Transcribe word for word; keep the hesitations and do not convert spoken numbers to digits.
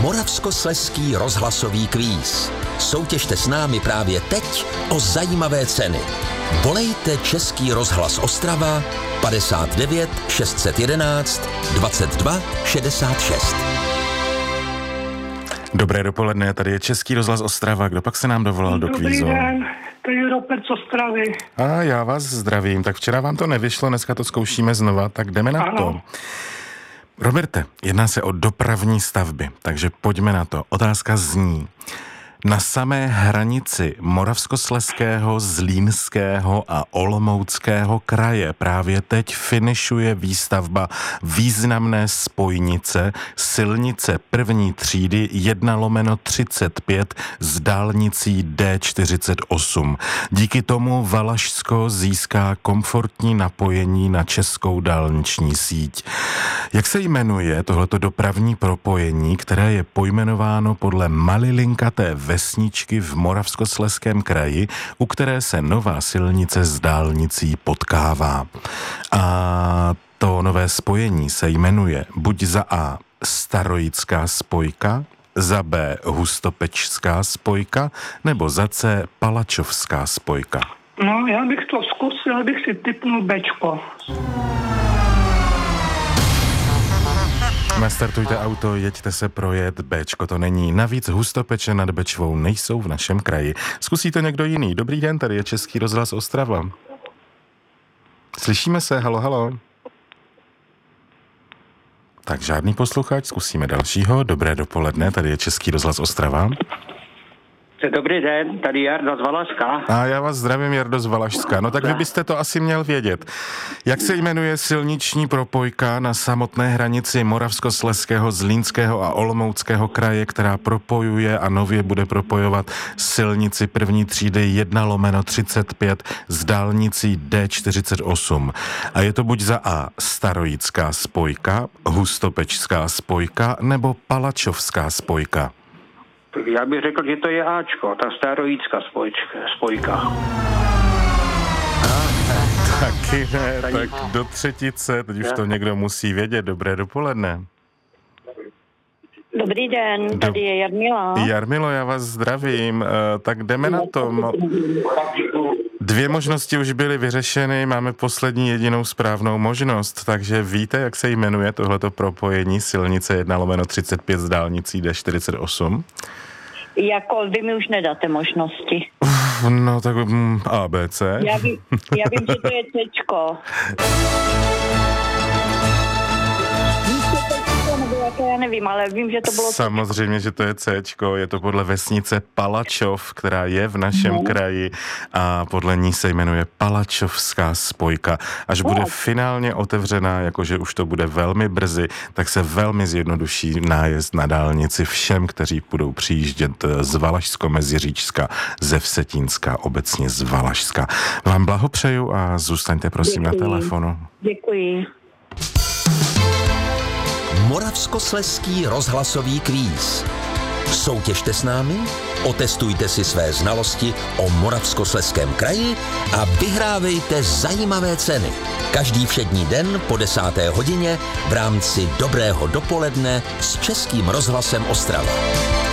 Moravskoslezský rozhlasový kvíz. Soutěžte s námi právě teď o zajímavé ceny. Volejte Český rozhlas Ostrava padesát devět šest set jedenáct dvacet dva šedesát šest. Dobré dopoledne, tady je Český rozhlas Ostrava. Kdo pak se nám dovolal do kvízu? Dobrý den, to je Robert z Ostravy. A já vás zdravím. Tak včera vám to nevyšlo, dneska to zkoušíme znova, tak jdeme na Ano. to. Roberte, jedná se o dopravní stavby, takže pojďme na to. Otázka zní: na samé hranici Moravskoslezského, Zlínského a Olomouckého kraje právě teď finišuje výstavba významné spojnice silnice první třídy jedna lomeno třicet pět s dálnicí D čtyřicet osm. Díky tomu Valašsko získá komfortní napojení na českou dálniční síť. Jak se jmenuje tohleto dopravní propojení, které je pojmenováno podle malilinkaté vesničky v Moravskoslezském kraji, u které se nová silnice s dálnicí potkává? A to nové spojení se jmenuje buď za A Starojická spojka, za B Hustopečská spojka, nebo za C Palačovská spojka. No, já bych to zkusil, abych si tipnul Bčko. Nastartujte auto, jeďte se projet, Bčko to není. Navíc Hustopeče nad Bečvou nejsou v našem kraji. Zkusí to někdo jiný. Dobrý den, tady je Český rozhlas Ostrava. Slyšíme se, halo, halo. Tak žádný posluchač, zkusíme dalšího. Dobré dopoledne, tady je Český rozhlas Ostrava. Dobrý den, tady Jarda z Valašska. A já vás zdravím, Jardo z Valašska. No tak vy byste to asi měl vědět. Jak se jmenuje silniční propojka na samotné hranici Moravskoslezského, Zlínského a Olomouckého kraje, která propojuje a nově bude propojovat silnici první třídy jedna lomeno třicet pět s dálnicí D čtyřicet osm. A je to buď za A Starojická spojka, Hustopečská spojka nebo Palačovská spojka. Já bych řekl, že to je Ačko, ta starojická spojka. Taky ne, tak do třetice, teď už to někdo musí vědět. Dobré dopoledne. Dobrý den, tady je Jarmila. Jarmilo, já vás zdravím. Tak jdeme na to. Dvě možnosti už byly vyřešeny, máme poslední jedinou správnou možnost, takže víte, jak se jmenuje tohleto propojení silnice jedna lomeno třicet pět s dálnicí D čtyřicet osm? Jako vy mi už nedáte možnosti. No tak mm, A, B, C. Já vím, já vím, že to je Cčko. Já nevím, ale vím, že to bylo... Samozřejmě, že to je Cčko, je to podle vesnice Palačov, která je v našem no. kraji a podle ní se jmenuje Palačovská spojka. Až no. bude finálně otevřená, jakože už to bude velmi brzy, tak se velmi zjednoduší nájezd na dálnici všem, kteří budou přijíždět z Valašsko-Meziříčska, ze Vsetínska, obecně z Valašska. Vám blahopřeju a zůstaňte prosím Děkuji. na telefonu. Děkuji. Moravskoslezský rozhlasový kvíz. Soutěžte s námi, otestujte si své znalosti o Moravskoslezském kraji a vyhrávejte zajímavé ceny. Každý všední den po desáté hodině v rámci Dobrého dopoledne s Českým rozhlasem Ostrava.